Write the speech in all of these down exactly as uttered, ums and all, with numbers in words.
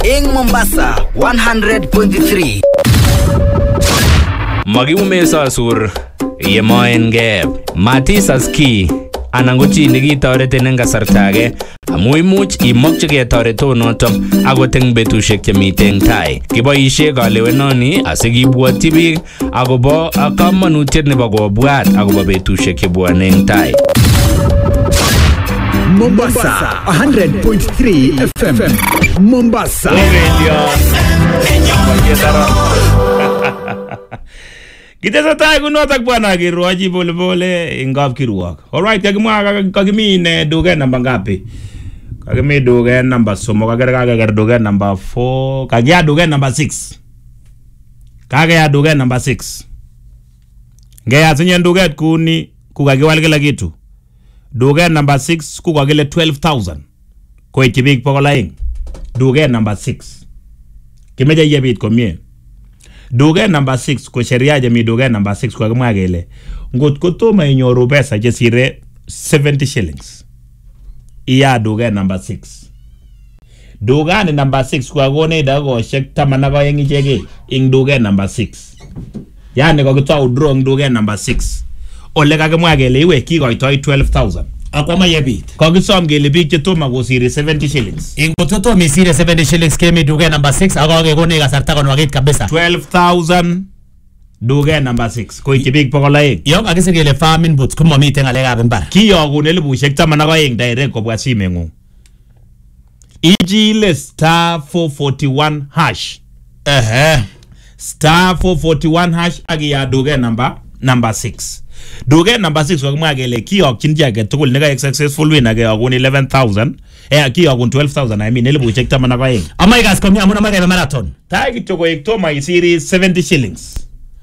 ing Mombasa one hundred point three. Magiume sasur yemoen geb Matisas ki anan ko chi nekitoreten eng kasarta age amu imuch imokchigei toretonoto akot eng betusiek chemiten tai. Kiboisie kalewenoni asikibwotyi biik akobo kamanutiet nebo kobwat akobo betusiek chebwone eng tai. Mombasa one hundred point three F M. Mombasa. Kitesa tai kunotak bwana kirwaji pole pole ingap kirwak. All right, kakimwa kakimi duket namba ngapi? Kakimi duket namba somo kagere kagere duket namba four, kagya duket namba six. Kagya duket namba six. Ngea sinye duket kuni kukakiwal kila kitu. Duket namba six kukakile twelve thousand. Kwa ikibik pokolaing. Duket namba six. Kimeja yebit komye. Duket number six kwa sheria jamii duket number six kwa kama gele ngot kutoma inyoru pesa jesire seventy shillings iya duket number six dugani number six kwa gone dago shek tamana ko yengi chege ing duket number six yani ko kitwa udrong duket number six ole kakimwa gele iwe kikoitoi twelve thousand akoma yebit ko kisom gele biik chetoma kosire seventy shillings ingototo misire seventy shillings kemi duket number six akage kone kasarta kon wakit kabisa twelve thousand duket number six ko ikibik pokolaeng yo kakisir gele farming boots kumamiten ngalekab imbar kiyogun elibushek taman ak oeng direct kobwa simengung ichile star four forty-one hash ehe star four forty-one hash akiya duket number number six duket number six wakimwa gele kiyokchin chi age tugul neka successful win age yogun eleven thousand eh kiyogun twelve thousand I mean elibushek taman ak oeng amai gas komi amuna mage marathon tai kityo ko iktoma isiri seventy shillings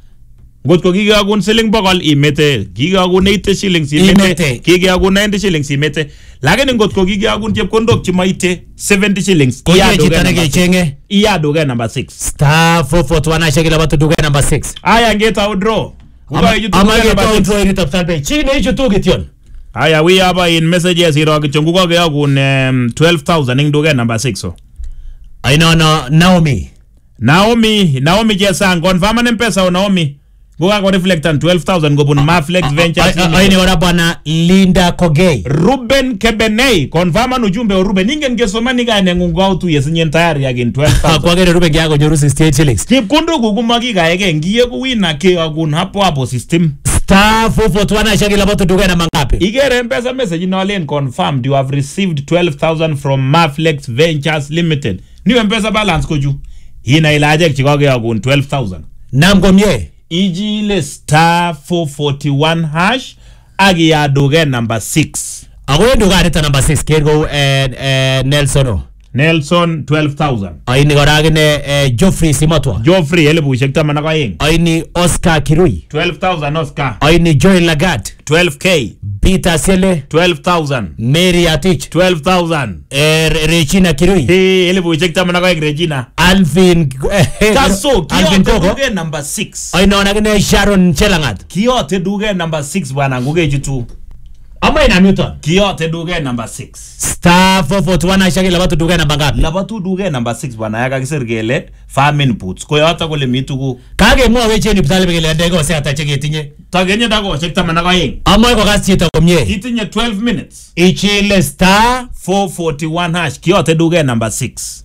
ngot ko kikiyogun siling bokol imete kikiyogun eighty shillings imete kikiyogun ninety shillings imete lakini ngot ko kikiyogun chepkondok chemaite seventy shillings iya duket nege chenge iya duket number six star four forty-one ashekila batu duket number six aya ngeta draw ama ngeta draw ini top salbe chini hicho tu kityon aya we hapa in messages iro kichungu ko kiyogun um, twelve thousand ing duket number six so I know no Naomi Naomi Naomi Jesang confirm an mpesa o Naomi Goga ko reflectan twelve thousand gobun Maflex Ventures. Aini wana bwana Linda Kogei. Ruben Kebenei confirm ujumbe wa Ruben ingen gesoma niga nengungu autu yesinyen tayari again twelve thousand. Kwa gere Ruben kiago nyoru sixty-eight shillings. Kipkundu kugumaki ga ege ngiye kuwina ke agun hapo hapo system. Star four forty-one ashakila boto duke na mangapi. Igere mpesa message na len confirmed you have received twelve thousand from Maflex Ventures Limited. Ni mpesa balance koju. Hina ilaje chikoge agun twelve thousand. Namgomye. Ijile star four forty-one hash agi ya duke number six. Agoye duke anita number six kergo eh, eh, Nelsono Nelson twelve thousand. Aini goragine eh, Geoffrey Simotwa. Geoffrey elebu shekta manaka yeng. Aini Oscar Kirui twelve thousand Oscar. Aini Joy Lagat twelve K. Peter Sele twelve thousand. Mary Atich twelve thousand. eh, Regina Kirui hey elebu shekta manaka yeng Regina Alvin eh, Kaso Alvin kiyote Koko duke number six. Aini onagine Sharon Chelangat Kiyote duke number six bwana nguge jitu. Ama ina Newton Kiyote duke number six. Star four forty-one ashaki labatu duke number ngapi? Labatu duke number six bwana yaka kisirgele farm inputs. Kwa yata kule mitugu. Kage mwa weche ni ptale begele ndego se atacheke tinye. Tagenye dago shekta manaka yeng. Ama yuko kasi chita kumye. Itinye twelve minutes. Ichile star four forty-one hash. Kiyote duke number six.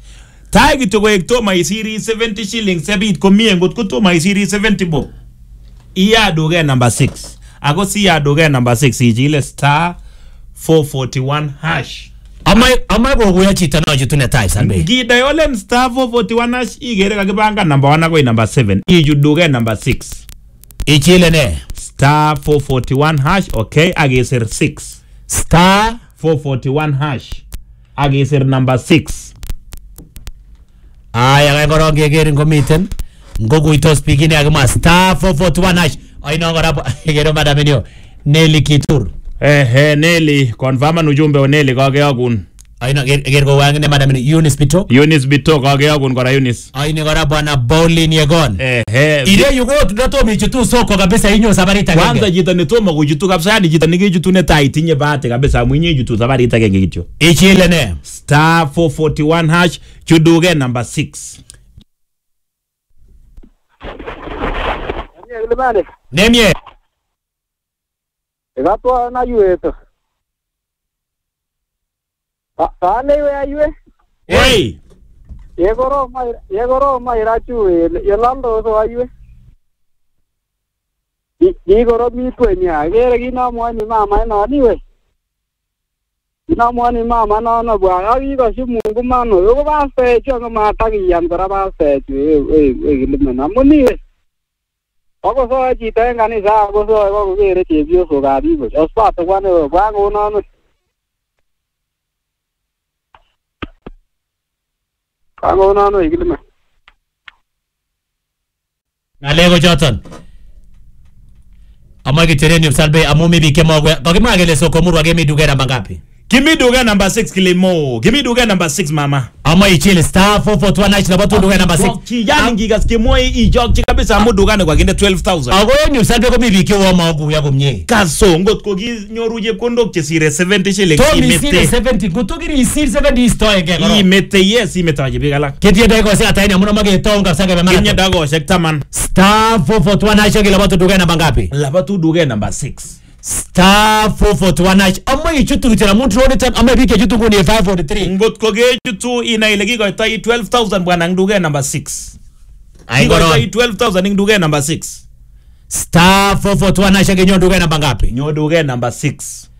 Tai kitoko ekto maisiri seventy shillings. Sebit kumye ngot kuto maisiri seventy bob. Iya duke number six. Ako siya duke number six. Ichile star four forty-one hash. Amai amai ko kuya chita na jitune type sanbe. Gida yolen star four forty-one hash igere kakibanga number one ako number seven. Iju duke number six. Ichile ne star four forty-one hash. Okay, agesir six. Star four forty-one hash. Agesir number six. Aya kaya ngoro ngegeri ngomiten. Ngogo ito speaking ya kama star four forty-one hash. Ay no ngoro ngero madam niyo. Nelly Kitur. Eh eh Nelly confirm ujumbe wa Nelly kage agun. Ay no ngero wangine madam ni Eunice Bito. Eunice Bito kage agun kora Eunice. Ay ni ngoro bwana Bowlin Yegon. Eh eh. Ile yuko tunato michitu soko kabisa inyo sabari ta. Kwanza jita nitoma kujitu kabisa yani jita nikijitu ne tai tinye bahati kabisa mwenye jitu sabari ta genge kicho. Ichile ne star four forty-one hash chuduge number six. Nemye. Gato na yueto. Pa pale we ayue. Hey. Yegoro mai yegoro mai rachu yelando so ayue. Yegoro mi tweni agere gina mwani mama na niwe. Gina mwani mama na na bwa ayi ko si mungu mano yo ba se cho ma ta gi yan kora ba se chu e e gilme na moniwe. Ako so ji ta ngani sa ako so ko gere ti bio so ga bi ko so pa to wane ba go na no. Ako na no igilme. Ngalego Johnson. Amagi tereni msalbe amumi bikemogwe. Bakimagele soko muru agemi dugera mangapi? Kimi duga number six kilimo. Kimi duga number six mama. Ama ichile star four four one night na batu duga number six. Kijani ngigas kimoi ijog chikabisa amu duga ne kwa kinde twelve thousand. Agoye ni msalbe ko mibike wa magu ya kumnye. Kaso ngot ko gi nyoru je kondok chesire seventy shillings imete. To misire seventy gutogiri isir seventy istoye ke karo. Imete yes imete waje bigala. Ketie dago se ataini amuna mage tonga saka be mara. Kinya dago shekta man. Star four four one night la batu duga number ngapi? La batu duga number six. Star four four one night. Amma ichutu tena mtu all the time amma bike chutu ngoni five forty-three. Ngot ko ge chutu ina ile gigo tai twelve thousand bwana nduga number six. Ai goro tai twelve thousand nduga number six. Star four four one night nyo nduga number ngapi? Nyo nduga number six.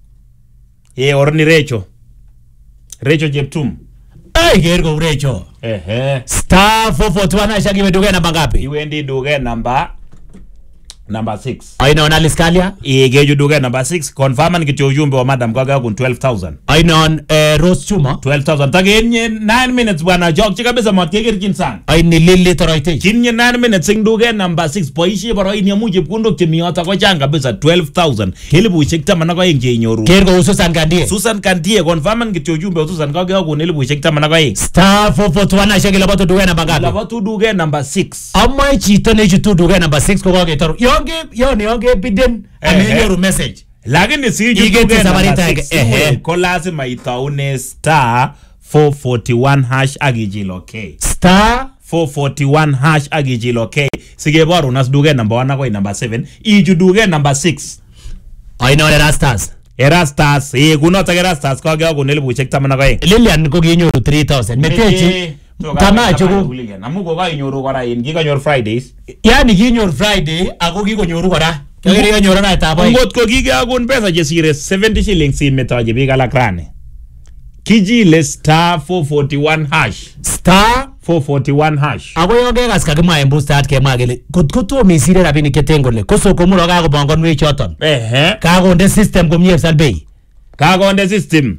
Ye orni Recho. Recho Jeptum. Ai gergo Recho. Ehe. Star four four one night nyo nduga number ngapi? Iwe ndi nduga number number six. Aina on Aliskalia? Igeju duga number six. Confirm ni kicho ujumbe wa madam kwa kwa twelve thousand. Aina on uh, Rose Chuma? twelve thousand. Tagenye nine minutes bwana jog chika besa matkegeri kinsang. Aini lili toroite. Kinye nine minutes sing duga number six. Poishi baro ini ya muje pundo kimiota kwa changa besa twelve thousand. Hili buishekta manaka inge inyoru. Kergo Susan Kandie? Susan Kandie. Confirm ni kicho ujumbe wa Susan kwa kwa hili buishekta manaka inge. Star four four one night shagi labatu duga number ngapi? Labatu duga number six. Amma ichito ne chutu duga number six kwa kwa toro. Yonge yoni yonge biden amenyoru message. Lakini si jutuge number six. Ehe. Ko lazima itaone star four forty-one hash agijiloke. Star four forty-one hash agijiloke. Sigeboru nas duge number one kwa number seven. Iju duge number six. Aina ole Rastas. Erastas. Eh kunota Erastas kwa kwa kuneli buchek tamana kwa. Lilian ko ginyoru three thousand. Metechi. Tama chugo. Namugo ga inyoru kora in giga nyor Fridays. Yani ginyoru Friday ako gigo nyoru kora. Kagere ganyoru na tabo. Ngot ko giga agun pesa jesire seventy shillings in metaje bigala krane. Kijile star four forty-one hash. Star four forty-one hash. Ako yoge gas kagima embu start ke magele. Kut kuto misire rabini ketengole. Koso komulo ga go bongon we choton. Ehe. Kago nde system kumye salbei. Kago nde system.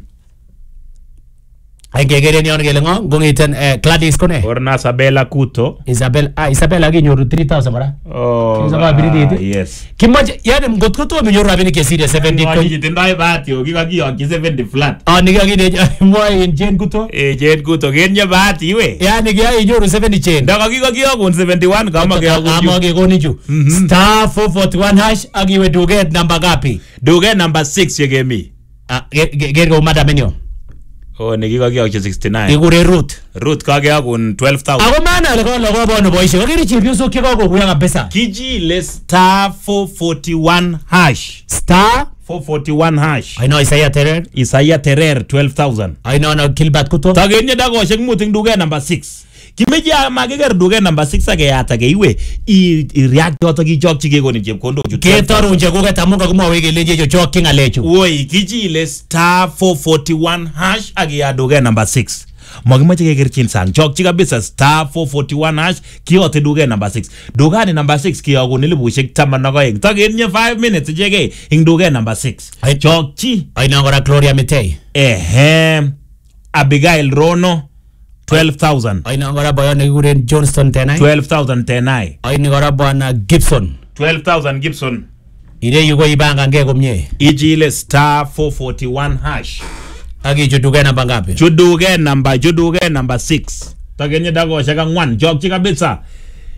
Ay gegere ni on gele ngo gongiten eh Gladys kone. Orna Isabella Kuto. Isabel ah Isabella ginyoru three thousand mara. Oh. Isabella biridi. Yes. Kimaje yani mgot kuto minyoru rabini ke sire seventy ko. Ni jitindai bahati ogiga giyo ki seventy flat. Ah niga gine mo in Jane Kuto. Eh Jane Kuto genya bahati we. Yani giya inyoru seventy chain. Ndaka giga giyo kun seventy-one kama giya kun. Kama ge goni ju. Star four forty-one hash agiwe duget number gapi? Duget number six yegemi. Ah gergo madam enyo. Oh nigiga giyo ki sixty-nine. Igure root. Root kage akun twelve thousand. Ako mana lego logo bono boishe. Kagiri chipyo so kiko ko kuya kabisa. Kijile star four forty-one hash. Star four forty-one hash. I know Isaiah Terer. Isaiah Terer twelve thousand. I know no Kilbat Kuto. Tagenye dago shek muting duge number six. Kimeji magiger duge number six age atage iwe i react yoto gi jog chige goni chepkondo ju. Ketoro unje ko katamuka kuma wege leje jo choking alechu. Woi kijile star four forty-one hash age ya duge number six. Magimache keger chin sang jog chiga bisa star four forty-one hash kiyote duge number six. Dugani number six kiyogo nilibushek tamana ko eng. Tagenye five minutes jege ing duge number six. Jog chi. I know gora Gloria Mitei. Ehem. Abigail Rono twelve thousand. I know gora boyo niguren Johnston Tenai. twelve thousand Tenai. I know gora bwana Gibson. twelve thousand Gibson. Ide yugo ibanga ngeko mnye. Ijile star four forty-one hash. Agi juduge namba ngapi? Juduge number juduge number six. Tagenye dago shaka one jog chika bitsa.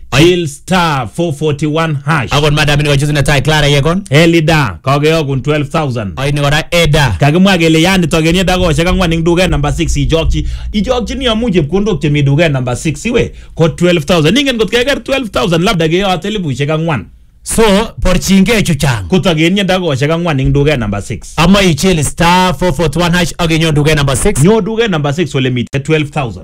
Chill star four forty-one hash. Akon madam ni kachuzi na tai Clara yekon. Elida kageyokun twelve thousand. Aini kora Eda. Kakimwa kele yani tokenie dagoshek angwan ing duket number six ijokchi. Ijokchi ni amu chepkondok chemi duket number six iwe ko twelve thousand. Ningen kot keker twelve thousand labda keyote elibushek angwan. So porchinge chuchang. Kutokenie dagoshek angwan ing duket number six. Ama ichil star four forty-one hash agenyo duket number six. Nyo duket number six ole mite twelve thousand.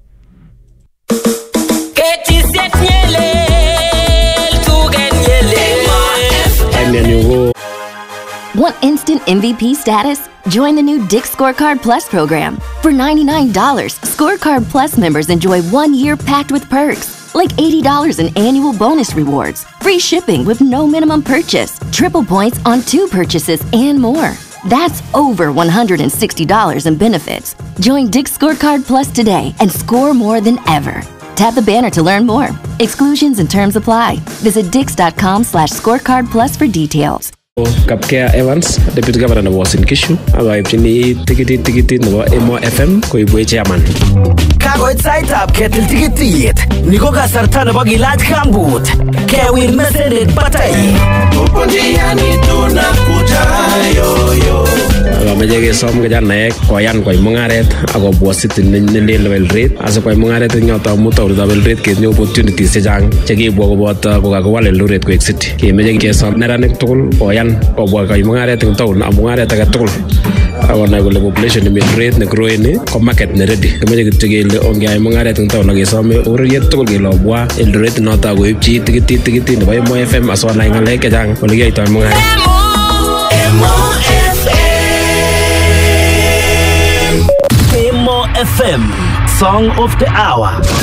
Want instant M V P status? Join the new Dick's Scorecard Plus program. For ninety-nine dollars, Scorecard Plus members enjoy one year packed with perks, like eighty dollars in annual bonus rewards, free shipping with no minimum purchase, triple points on two purchases, and more. That's over one hundred sixty dollars in benefits. Join Dick's Scorecard Plus today and score more than ever. Tap the banner to learn more. Exclusions and terms apply. Visit dix.com slash scorecard plus for details. Kapkea Evans, Deputy Governor of Wasin Kishu, abaipchini tikiti tikiti nebo Emo F M koibwe chairman. Kagoit saitab ketil tikitit. Niko kasarta nebo kilach kambut. Kewir mesenet batai. Uponjiani tunakuja yo yo. Abameje kesom kijanaek koyan koy mungaret akobwa city nelel Eldoret asikoy mungaret eng yoto muto urtab Eldoret kenyo opportunities chechang chekibwa koboto kokakowal Eldoret koek city. Kemeje kesom neranik tugul koyan kobwa koy mungaret eng town amu mungaret age tugul akonai kole population ni Eldoret ne growing ko market ne ready. Kemeje kityo kele ongeyai mungaret eng town akesome ureriet tugul kele obwa Eldoret noto koibchi tikiti tikiti nebo Emo F M asonai ngalek chechang ole kiyoitoi mungaret. Emo F M, Song of the Hour.